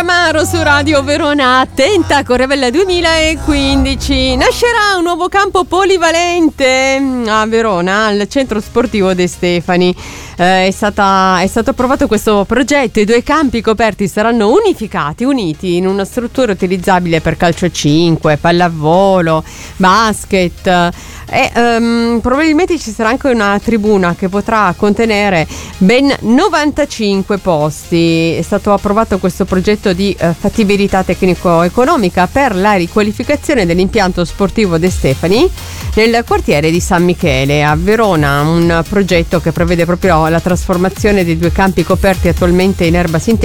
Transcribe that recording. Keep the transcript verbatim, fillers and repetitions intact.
Amaro su Radio Verona. Attenta, Correvella duemilaquindici. Nascerà un nuovo campo polivalente a Verona, al centro sportivo De Stefani. Eh, è, stata, è stato approvato questo progetto. I due campi coperti saranno unificati, uniti in una struttura utilizzabile per calcio a cinque, pallavolo, basket. E um, probabilmente ci sarà anche una tribuna che potrà contenere ben novantacinque posti. È stato approvato questo progetto di uh, fattibilità tecnico-economica per la riqualificazione dell'impianto sportivo De Stefani nel quartiere di San Michele a Verona, un progetto che prevede proprio la trasformazione dei due campi coperti attualmente in erba sintetica